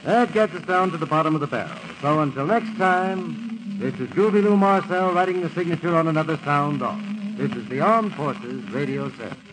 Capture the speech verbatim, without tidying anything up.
That gets us down to the bottom of the barrel. So until next time, this is Groovy Lou Marcel writing the signature on another sound off. This is the Armed Forces Radio Service.